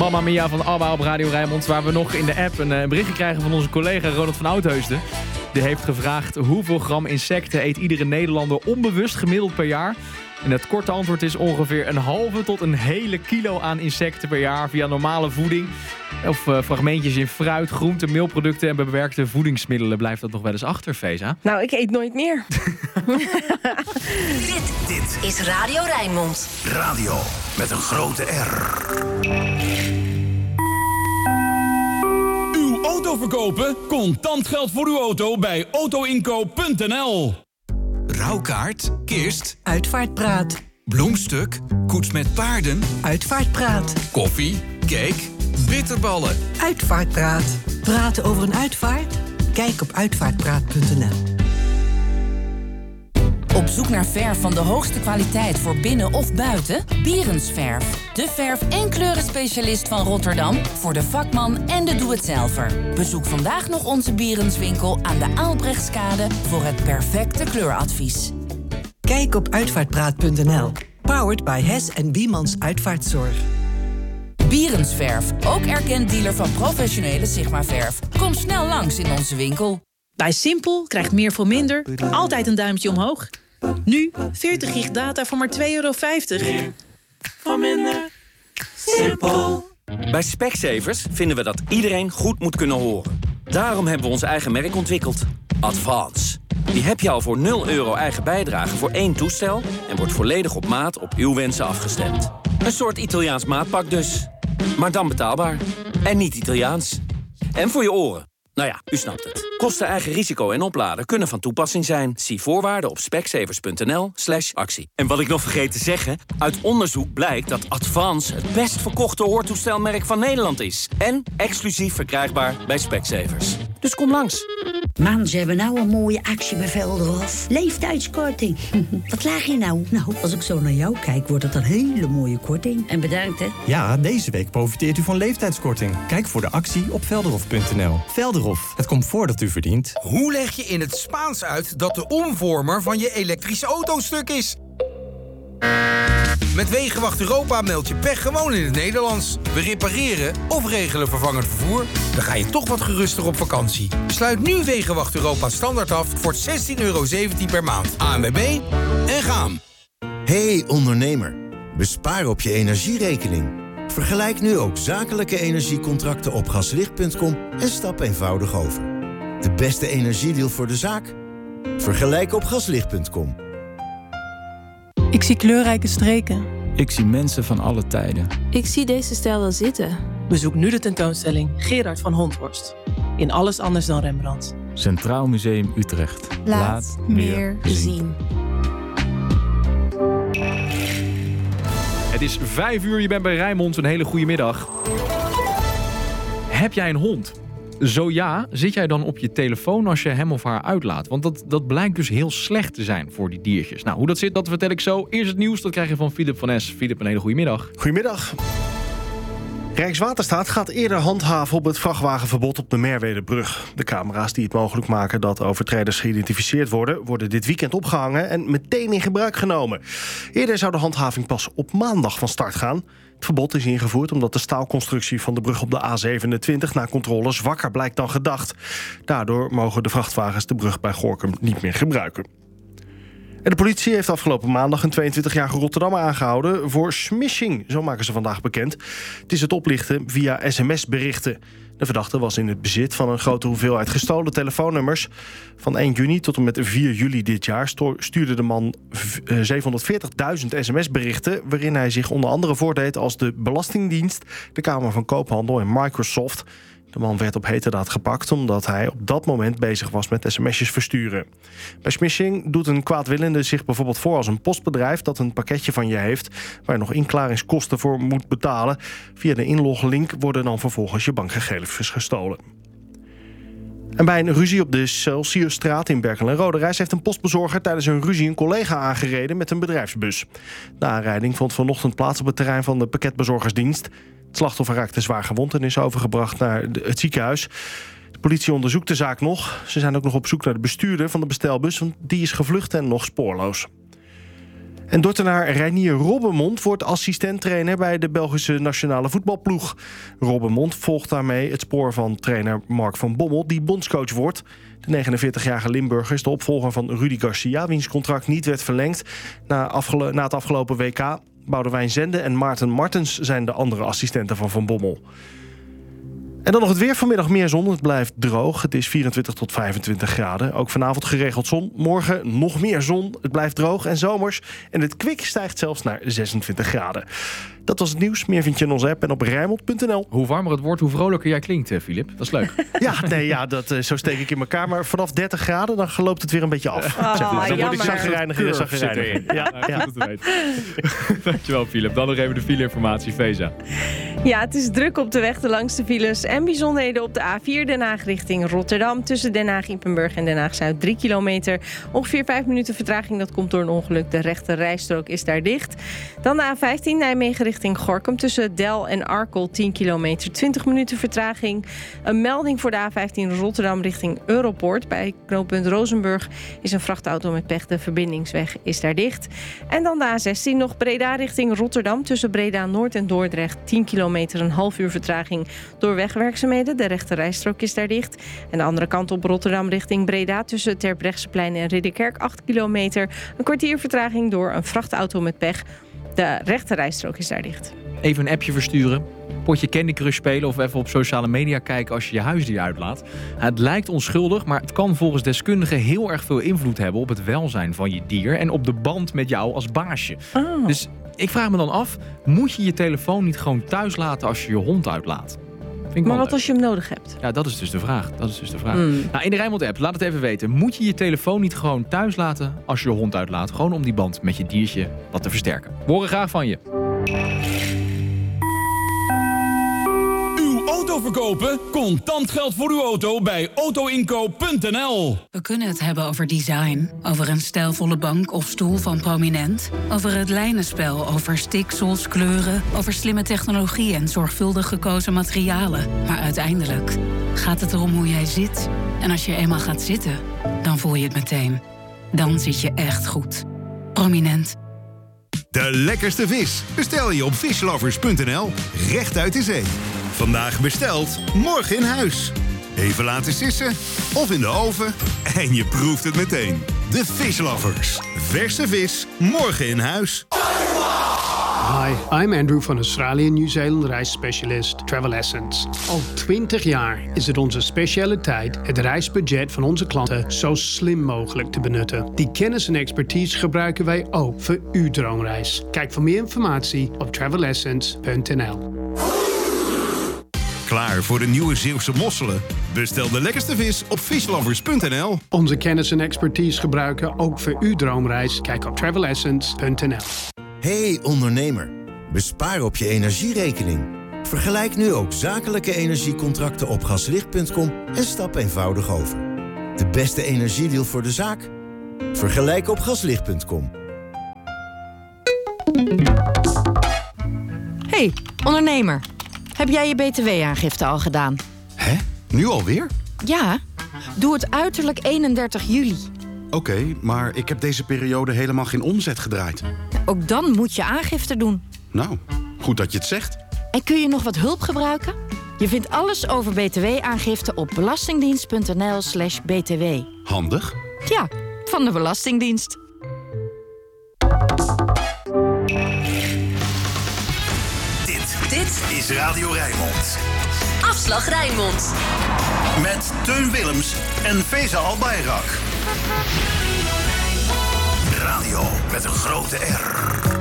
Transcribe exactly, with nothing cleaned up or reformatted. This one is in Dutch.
Mamma Mia van ABBA op Radio Rijnmond, waar we nog in de app een, een berichtje krijgen van onze collega Ronald van Oudheusden. Die heeft gevraagd hoeveel gram insecten eet iedere Nederlander onbewust gemiddeld per jaar. En het korte antwoord is ongeveer een halve tot een hele kilo aan insecten per jaar via normale voeding. Of uh, fragmentjes in fruit, groenten, meelproducten en bewerkte voedingsmiddelen. Blijft dat nog wel eens achter, Feza? Nou, ik eet nooit meer. dit, dit is Radio Rijnmond. Radio met een grote R. Uw auto verkopen? Contant geld voor uw auto bij autoinkoop punt n l. Rouwkaart, kist, uitvaartpraat, bloemstuk, koets met paarden, uitvaartpraat, koffie, cake, bitterballen. Uitvaartpraat. Praten over een uitvaart? Kijk op uitvaartpraat punt n l. Op zoek naar verf van de hoogste kwaliteit voor binnen of buiten? Bierensverf. De verf- en kleurenspecialist van Rotterdam voor de vakman en de doe-het-zelver. Bezoek vandaag nog onze Bierenswinkel aan de Aalbrechtskade voor het perfecte kleuradvies. Kijk op uitvaartpraat punt n l. Powered by Hess en Biemans Uitvaartzorg. Bierensverf, ook erkend dealer van professionele Sigma-verf. Kom snel langs in onze winkel. Bij Simpel krijgt meer voor minder altijd een duimpje omhoog. Nu veertig gig data voor maar twee euro vijftig. Meer voor minder. Simpel. Bij Specsavers vinden we dat iedereen goed moet kunnen horen. Daarom hebben we ons eigen merk ontwikkeld. Advance. Die heb je al voor nul euro eigen bijdrage voor één toestel en wordt volledig op maat op uw wensen afgestemd. Een soort Italiaans maatpak dus. Maar dan betaalbaar. En niet Italiaans. En voor je oren. Nou ja, u snapt het. Kosten, eigen risico en opladen kunnen van toepassing zijn. Zie voorwaarden op specsavers punt n l slash actie. En wat ik nog vergeet te zeggen, uit onderzoek blijkt dat Advance het best verkochte hoortoestelmerk van Nederland is. En exclusief verkrijgbaar bij Specsavers. Dus kom langs. Man, ze hebben nou een mooie actie bij Velderhof. Leeftijdskorting. Wat laag je nou? Nou, als ik zo naar jou kijk, wordt het een hele mooie korting. En bedankt, hè? Ja, deze week profiteert u van leeftijdskorting. Kijk voor de actie op velderhof punt n l. Velderhof, het comfort dat u verdient. Hoe leg je in het Spaans uit dat de omvormer van je elektrische auto stuk is? Met Wegenwacht Europa meld je pech gewoon in het Nederlands. We repareren of regelen vervangend vervoer. Dan ga je toch wat geruster op vakantie. Sluit nu Wegenwacht Europa standaard af voor zestien euro zeventien per maand. A N W B en gaan. Hey ondernemer, bespaar op je energierekening. Vergelijk nu ook zakelijke energiecontracten op gaslicht punt com en stap eenvoudig over. De beste energiedeal voor de zaak? Vergelijk op gaslicht punt com. Ik zie kleurrijke streken. Ik zie mensen van alle tijden. Ik zie deze stijl wel zitten. Bezoek nu de tentoonstelling Gerard van Honthorst. In Alles anders dan Rembrandt. Centraal Museum Utrecht. Laat, Laat meer zien. zien. Het is vijf uur, je bent bij Rijnmond. Een hele goede middag. Heb jij een hond? Zo ja, zit jij dan op je telefoon als je hem of haar uitlaat? Want dat, dat blijkt dus heel slecht te zijn voor die diertjes. Nou, hoe dat zit, dat vertel ik zo. Eerst het nieuws, dat krijg je van Philip van Es. Philip, een hele goede middag. Goedemiddag. Rijkswaterstaat gaat eerder handhaven op het vrachtwagenverbod op de Merwedebrug. De camera's die het mogelijk maken dat overtreders geïdentificeerd worden, worden dit weekend opgehangen en meteen in gebruik genomen. Eerder zou de handhaving pas op maandag van start gaan. Het verbod is ingevoerd omdat de staalconstructie van de brug op de A zevenentwintig na controle zwakker blijkt dan gedacht. Daardoor mogen de vrachtwagens de brug bij Gorinchem niet meer gebruiken. En de politie heeft afgelopen maandag een tweeëntwintigjarige Rotterdammer aangehouden voor smishing, zo maken ze vandaag bekend. Het is het oplichten via sms-berichten. De verdachte was in het bezit van een grote hoeveelheid gestolen telefoonnummers. Van één juni tot en met vier juli dit jaar stuurde de man zevenhonderdveertigduizend sms-berichten... waarin hij zich onder andere voordeed als de Belastingdienst, de Kamer van Koophandel en Microsoft. De man werd op heterdaad gepakt omdat hij op dat moment bezig was met sms'jes versturen. Bij smishing doet een kwaadwillende zich bijvoorbeeld voor als een postbedrijf dat een pakketje van je heeft waar je nog inklaringskosten voor moet betalen. Via de inloglink worden dan vervolgens je bankgegevens gestolen. En bij een ruzie op de Celsiusstraat in Berkel en Roderijs heeft een postbezorger tijdens een ruzie een collega aangereden met een bedrijfsbus. De aanrijding vond vanochtend plaats op het terrein van de pakketbezorgersdienst. Het slachtoffer raakte zwaar gewond en is overgebracht naar het ziekenhuis. De politie onderzoekt de zaak nog. Ze zijn ook nog op zoek naar de bestuurder van de bestelbus, want die is gevlucht en nog spoorloos. En Dordtenaar Reinier Robbenmond wordt assistent-trainer bij de Belgische nationale voetbalploeg. Robbenmond volgt daarmee het spoor van trainer Mark van Bommel, die bondscoach wordt. De negenenveertigjarige Limburger is de opvolger van Rudy Garcia, wiens contract niet werd verlengd na, afgelo- na het afgelopen W K. Boudewijn Zende en Maarten Martens zijn de andere assistenten van Van Bommel. En dan nog het weer. Vanmiddag meer zon. Het blijft droog. Het is vierentwintig tot vijfentwintig graden. Ook vanavond geregeld zon. Morgen nog meer zon. Het blijft droog en zomers. En het kwik stijgt zelfs naar zesentwintig graden. Dat was het nieuws. Meer vind je in onze app en op Rijnmond punt n l. Hoe warmer het wordt, hoe vrolijker jij klinkt, Filip. Dat is leuk. Ja, nee, ja dat, uh, zo steek ik in elkaar. Maar vanaf dertig graden, dan loopt het weer een beetje af. Oh, zeg maar. Dan word ik jammer. zagrijniger en zagrijniger. Ja, ja. ja. Goed om te weten. Dankjewel, Filip. Dan nog even de file-informatie, Feza. Ja, het is druk op de weg, de langste files en bijzonderheden op de A vier Den Haag richting Rotterdam. Tussen Den Haag-Ippenburg en Den Haag-Zuid drie kilometer. Ongeveer vijf minuten vertraging, dat komt door een ongeluk. De rechte rijstrook is daar dicht. Dan de A vijftien Nijmegen richting Gorinchem. Tussen Del en Arkel tien kilometer, twintig minuten vertraging. Een melding voor de A vijftien Rotterdam richting Europoort. Bij knooppunt Rozenburg is een vrachtauto met pech. De verbindingsweg is daar dicht. En dan de A zestien nog Breda richting Rotterdam. Tussen Breda Noord en Dordrecht tien kilometer, een half uur vertraging door wegwerkzaamheden. De rechte rijstrook is daar dicht. En de andere kant op Rotterdam richting Breda. Tussen Terbrechtseplein en Ridderkerk acht kilometer. Een kwartier vertraging door een vrachtauto met pech. De rechte rijstrook is daar dicht. Even een appje versturen, potje Candy Crush spelen of even op sociale media kijken als je je huisdier uitlaat. Het lijkt onschuldig, maar het kan volgens deskundigen heel erg veel invloed hebben op het welzijn van je dier en op de band met jou als baasje. Oh. Dus ik vraag me dan af, moet je je telefoon niet gewoon thuis laten als je je hond uitlaat? Maar wat leuk als je hem nodig hebt? Ja, dat is dus de vraag. Dat is dus de vraag. Mm. Nou, in de Rijnmond-app, laat het even weten. Moet je je telefoon niet gewoon thuis laten als je je hond uitlaat? Gewoon om die band met je diertje wat te versterken. We horen graag van je. Uw auto verkopen? Contant geld voor uw auto bij auto inkoop punt n l. We kunnen het hebben over design, over een stijlvolle bank of stoel van Prominent, over het lijnenspel, over stiksels, kleuren, over slimme technologie en zorgvuldig gekozen materialen. Maar uiteindelijk gaat het erom hoe jij zit. En als je eenmaal gaat zitten, dan voel je het meteen. Dan zit je echt goed. Prominent. De lekkerste vis bestel je op fishlovers punt n l. Recht uit de zee. Vandaag besteld, morgen in huis. Even laten sissen of in de oven en je proeft het meteen. De Fishlovers. Verse vis, morgen in huis. Hi, I'm Andrew van Australië Nieuw-Zeeland reisspecialist Travel Essence. Al twintig jaar is het onze specialiteit het reisbudget van onze klanten zo slim mogelijk te benutten. Die kennis en expertise gebruiken wij ook voor uw droomreis. Kijk voor meer informatie op travel essence punt n l. Klaar voor de nieuwe Zeeuwse mosselen? Bestel de lekkerste vis op fishlovers punt n l. Onze kennis en expertise gebruiken ook voor uw droomreis. Kijk op travel essence punt n l. Hey ondernemer, bespaar op je energierekening. Vergelijk nu ook zakelijke energiecontracten op gaslicht punt com en stap eenvoudig over. De beste energiedeal voor de zaak? Vergelijk op gaslicht punt com. Hey, ondernemer. Heb jij je B T W-aangifte al gedaan? Hè? Nu alweer? Ja, doe het uiterlijk eenendertig juli. Oké, okay, maar ik heb deze periode helemaal geen omzet gedraaid. Ook dan moet je aangifte doen. Nou, goed dat je het zegt. En kun je nog wat hulp gebruiken? Je vindt alles over B T W-aangifte op belastingdienst punt n l slash b t w. Handig. Ja, van de Belastingdienst. Dit is Radio Rijnmond. Afslag Rijnmond. Met Teun Willems en Feza Albayrak. Radio met een grote R.